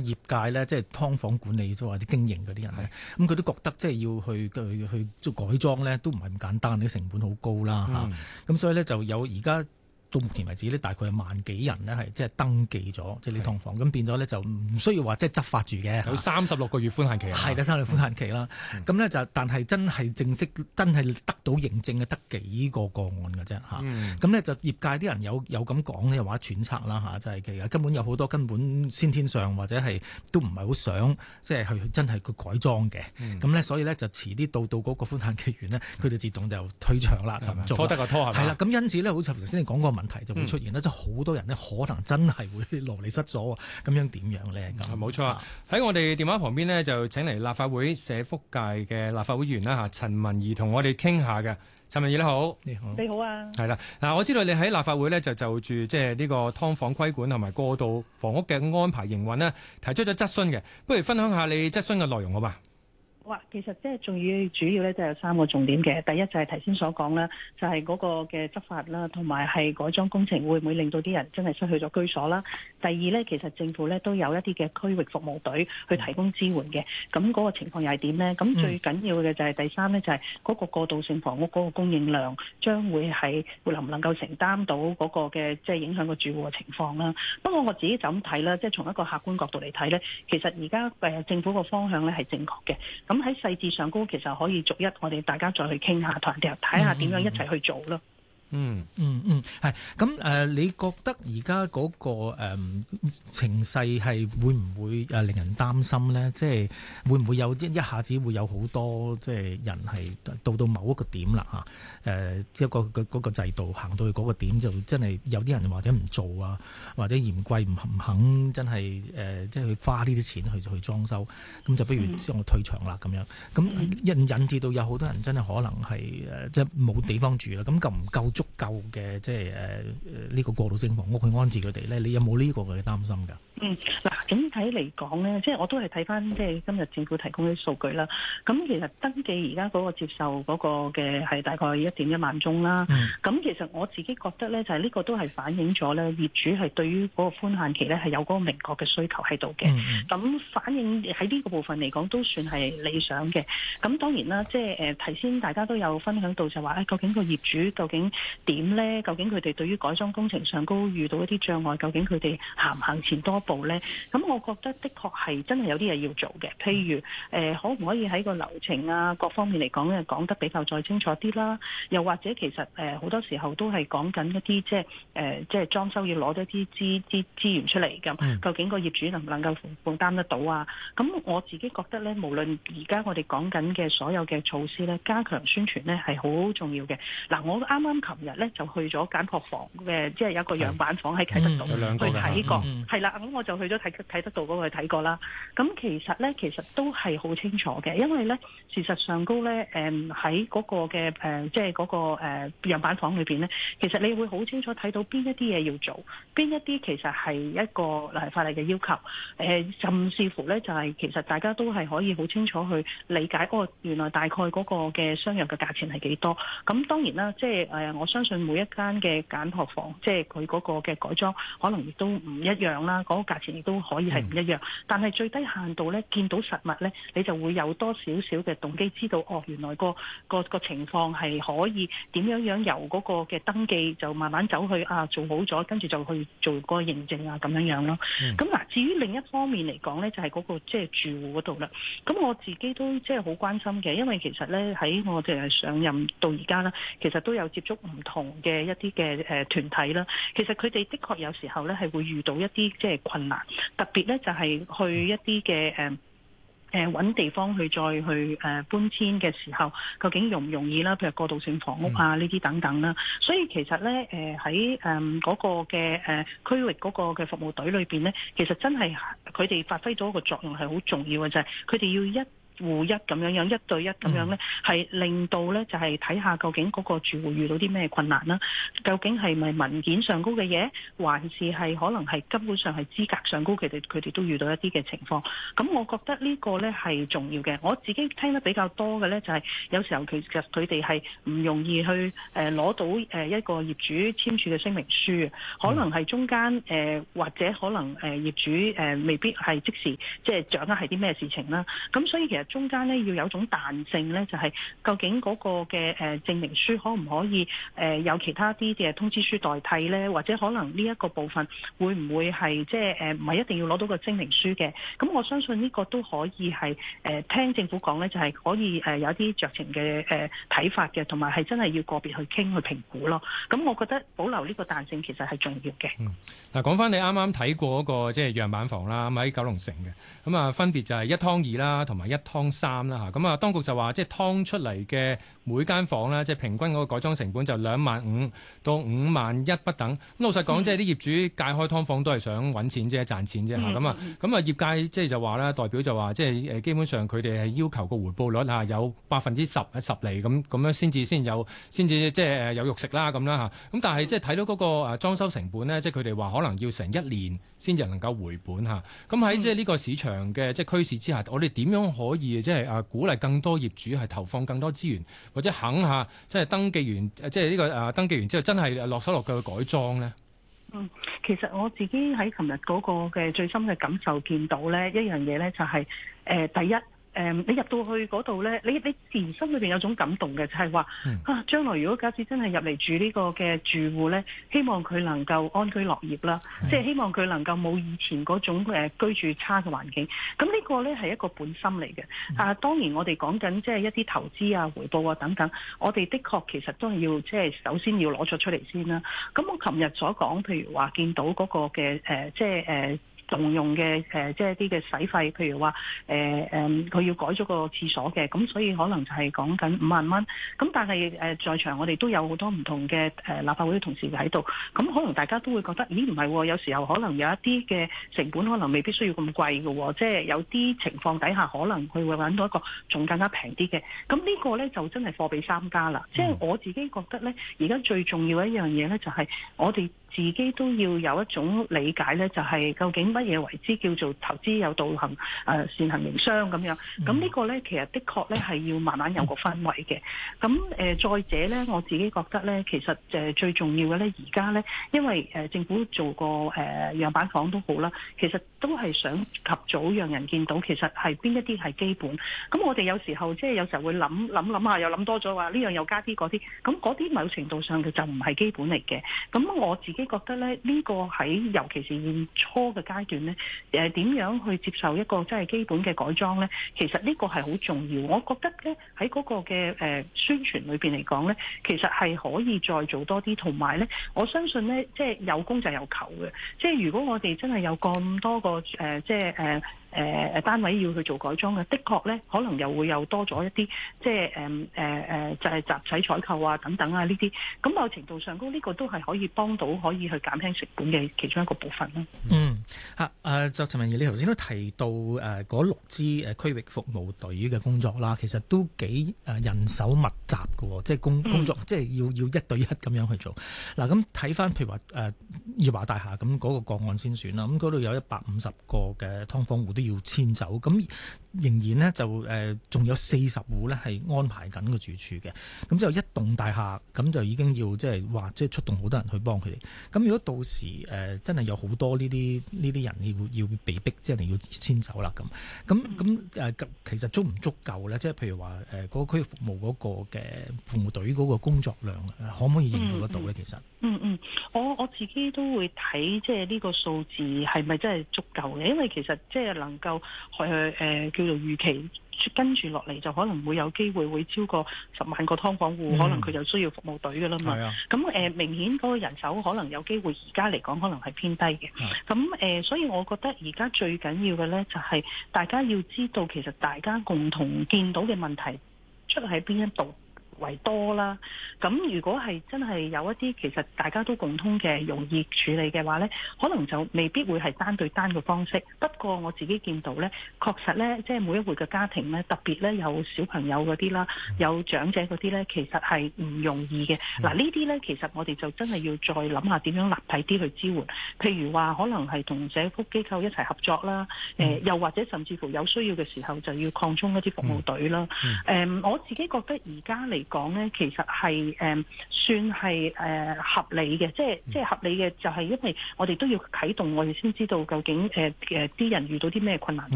業界咧，即係劏房管理或者經營嗰啲人咧，咁佢都覺得即係要去做改裝咧，都唔係咁簡單，啲成本好高啦嚇。咁所以咧就有而家。到目前為止呢，大概有萬幾人呢係即係登記咗即係呢劏房，咁變咗呢，就唔需要話即係執法住嘅。有 36個月寬限期。 係嘅，36個寬限期啦。咁呢就但係真係正式真係得到認證嘅得幾個個案嘅啫嚇。咁呢就業界啲人有咁講呢，又話揣測啦嚇，就係其實根本有好多根本先天上或者係都唔係好想即係去真係去改裝嘅。咁呢所以呢，就遲啲到嗰個寬限期完呢，佢哋自動就退場啦，就唔做。 拖得個拖係咪？ 係啦，咁因此呢，好似頭先你講過問題就會出現啦，即係好多人呢可能真係會流離失所，咁樣點樣咧？ 冇錯啊！喺我哋電話旁邊呢，就請嚟立法會社福界嘅立法會議員啦嚇，陳文宜同我哋傾下嘅。陳文宜你好， 你好啊！ 係啦，嗱我知道你喺立法會呢，就住即係呢個劏房規管同埋過渡房屋嘅安排營運呢，提出咗質詢嘅，不如分享下你質詢嘅內容好嘛？ 哇，其實即係主要咧，就有3個重點嘅。第一就係頭先所講啦，就係嗰個嘅執法啦，同埋係改裝工程會唔會令到啲人真係失去咗居所啦？第二咧，其實政府咧都有一啲嘅區域服務隊去提供支援嘅。咁嗰個情況又係點咧？咁最緊要嘅就係第三咧，就係嗰個過渡性房屋嗰個供應量將會能唔能夠承擔到嗰個嘅即係影響個住戶嘅情況啦。不過我自己就咁睇啦，即係從一個客觀角度嚟睇咧，其實而家政府個方向咧係正確嘅。咁喺細節上高，其實可以逐一我哋大家再去傾下，同人哋睇下點樣一齊去做咯。 係咁你覺得而家嗰個情勢係會唔會令人擔心咧？即係會唔會有一下子會有好多即係人係到某一個點啦嚇？即係嗰個制度行到去嗰個點，就真係有啲人或者唔做啊，或者嫌貴唔肯真係即係去花呢啲錢去裝修，咁就不如將我退場啦咁樣。咁引致到有好多人真係可能係即係冇地方住啦。咁夠唔夠足夠嘅即係呢個過渡性房屋去安置佢哋咧？你有冇呢個嘅擔心㗎？ 嗱，整體嚟講咧，即係我都係睇翻即係今日政府提供啲數據啦。咁其實登記而家嗰個接受嗰個嘅係大概1.1萬宗啦。咁其實我自己覺得咧，就係呢個都係反映咗咧業主係對於嗰個寬限期咧係有嗰個明確嘅需求喺度嘅。咁反映喺呢個部分嚟講都算係理想嘅。咁當然啦，即係頭先大家都有分享到就話究竟個業主究竟點咧？究竟佢哋對於改裝工程上高遇到一啲障礙，究竟佢哋行唔行前多步咧？咁我覺得的確係真係有啲嘢要做嘅。譬如可唔可以喺個流程啊各方面嚟講咧講得比較再清楚啲啦？又或者其實好多時候都係講緊一啲即係裝修要攞一啲資源出嚟咁，究竟個業主能唔能夠負擔得到啊？咁我自己覺得咧，無論而家我哋講緊嘅所有嘅措施咧，加強宣傳咧係好重要嘅。嗱，我啱啱琴日咧就去咗簡樸房嘅，即係有一個樣板房喺啟德道去睇過，係啦，咁我就去咗啟德道嗰個去睇過啦。咁其實都係好清楚嘅，因為咧事實上高咧喺嗰個嘅即係嗰個樣板房裏邊咧，其實你會好清楚睇到邊一啲嘢要做，邊一啲其實係一個法例嘅要求。甚至乎咧就係其實大家都係可以好清楚去理解原來大概嗰個嘅相約嘅價錢係幾多。咁當然啦，即係我相信每一間嘅簡樸房，即係佢嗰個嘅改裝可能亦都唔一樣啦，嗰個價錢亦都可以係唔一樣。但係最低限度咧，見到實物咧，你就會有多少少嘅動機，知道原來個情況係可以點樣由嗰個嘅登記就慢慢走去做好咗，跟住就去做個認證咁樣咯。咁嗱，至於另一方面嚟講咧，就係嗰個即係住戶嗰度啦。咁我自己都即係好關心嘅，因為其實咧喺我哋上任到而家啦，其實都有接觸唔同嘅一啲嘅團體啦。其實佢哋的確有時候咧係會遇到一啲即係困難，特別咧就係去一啲嘅揾地方去再去搬遷嘅時候，究竟容唔容易啦？譬如過渡性房屋呢啲等等啦。所以其實咧喺嗰個嘅區域嗰個嘅服務隊裏邊咧，其實真係佢哋發揮咗一個作用係好重要嘅，就係佢哋要戶一咁樣一對一咁樣咧，係令到咧就係睇下究竟嗰個住戶遇到啲咩困難啦，究竟係咪文件上高嘅嘢，還是係可能係根本上係資格上高，佢哋都遇到一啲嘅情況。咁我覺得呢個咧係重要嘅。我自己聽得比較多嘅咧就係有時候其實佢哋係唔容易去攞到一個業主簽署嘅聲明書，可能係中間或者可能業主未必係即時即係掌握係啲咩事情啦。咁所以其實中間咧要有種彈性咧，就係究竟嗰個嘅證明書可唔可以有其他啲嘅通知書代替咧，或者可能呢一個部分會唔會係即係唔係一定要攞到個聲明書嘅？咁我相信呢個都可以係聽政府講咧，就係可以有啲酌情嘅睇法嘅，同埋係真係要個別去傾去評估咯。咁我覺得保留呢個彈性其實係重要嘅。 嗱，講翻你啱啱睇過嗰個即係樣板房啦，咁喺九龍城嘅，咁啊分別就係1劏2啦，同埋1劏3啦嚇。咁啊當局就話即係劏出嚟嘅每間房咧，即係平均嗰個改裝成本就25,000到51,000不等。咁老實講，即係啲業主界開劏房都係想揾錢啫，賺錢啫嚇。咁啊業界即係就話咧，代表就話即係基本上佢哋係要求個回報率嚇有10%厘咁樣先至即係有肉食啦咁啦嚇。咁但係即係睇到嗰個裝修成本咧，即係佢哋話可能要成1年先至能夠回本嚇。咁喺即係呢個市場嘅即係趨勢之下，我哋點樣可以即係鼓勵更多業主係投放更多資源，或者肯下即係登記完即係呢個登記完之後真係落手落腳去改裝咧？ 其實我自己喺琴日嗰個嘅最深嘅感受見到咧，一樣嘢咧就係第一。你入到去嗰度咧，你自然心裏邊有種感動嘅，就係話將來如果假設真係入嚟住呢個嘅住戶咧，希望佢能夠安居樂業啦，即係希望佢能夠冇以前嗰種居住差嘅環境。咁呢個咧係一個本心嚟嘅。當然我哋講緊即係一啲投資啊、回報啊等等，我哋的確其實都係要即係首先要攞咗出嚟先啦。咁我琴日所講，譬如話見到嗰個嘅即係動用嘅即係啲嘅使費，譬如話佢要改咗個廁所嘅，咁所以可能就係講緊5萬蚊。咁但係在場我哋都有好多唔同嘅立法會嘅同事喺度，咁可能大家都會覺得，咦唔係喎，有時候可能有一啲嘅成本可能未必需要咁貴嘅喎，即係有啲情況底下可能佢會揾到一個仲更加平啲嘅。咁呢個咧就真係貨比三家啦。即係我自己覺得咧，而家最重要一樣嘢咧，就係我哋自己都要有一種理解咧，就係究竟乜嘢為之叫做投資有道行善行營商咁樣。咁呢個咧其實的確咧係要慢慢有個氛圍嘅。咁再者咧，我自己覺得咧，其實最重要嘅咧，而家咧，因為政府做個樣板房都好啦，其實都係想及早讓人見到其實係邊一啲係基本。咁我哋有時候即係有時候會諗下，又諗多咗話呢樣又加啲嗰啲，咁嗰啲某程度上佢就唔係基本嚟嘅。咁我自己覺得咧，呢個喺尤其是現初嘅階段咧，點樣去接受一個真係基本嘅改裝咧？其實呢個係好重要。我覺得咧喺嗰個嘅宣傳裏邊嚟講咧，其實係可以再做多啲，同埋咧，我相信咧，即係有供就有求嘅。即係如果我哋真係有咁多個即係單位要去做改裝嘅，的確咧可能又會有多咗一啲即係就係集體採購啊等等啊呢啲，咁某程度上呢個都係可以幫到可以去減輕成本嘅其中一個部分啦。 就陳文儀，你頭先都提到嗰6支區域服務隊嘅工作啦，其實都幾人手密集嘅，即係工作即係要1對1咁樣去做。嗱，咁睇翻譬如話耀華大廈咁嗰個個案先算啦，咁嗰度有150個嘅劏房戶都要遷走，咁仍然呢，就仲有40戶呢係安排緊個住處嘅，咁就一棟大廈咁就已經要即係出動好多人去幫佢哋。咁如果到時真係有好多呢啲人要被逼即係你要遷走啦咁其實足唔足夠呢？即係譬如話嗰個區域服務嗰個嘅服務隊嗰個工作量可唔可以應付得到呢？其實我自己都會睇即係呢個數字係咪真係足夠嘅，因為其實即係能夠叫做預期跟住落嚟就可能會有機會會超過10萬個劏房戶，可能佢就需要服務隊㗎啦嘛。咁明顯嗰個人手可能有機會而家嚟講可能係偏低嘅。咁所以我覺得而家最緊要嘅咧就係大家要知道其實大家共同見到嘅問題出喺邊一度。 為多啦。咁如果係真係有一啲其實大家都共通嘅容易處理嘅話呢，可能就未必會係單對單嘅方式。不過我自己見到呢，確實呢，即係每一戶嘅家庭呢，特別呢有小朋友嗰啲啦，有長者嗰啲呢，其實係唔容易嘅。嗱，呢啲呢，其實我哋就真係要再諗下點樣立體啲去支援。譬如話可能係同社福機構一齊合作啦，又或者甚至乎有需要嘅時候就要擴充一啲服務隊啦。我自己覺得而家嚟講呢，其實係算係合理嘅，即係合理嘅就係因為我哋都要啟動，我哋先知道究竟啲人遇到啲咩困難。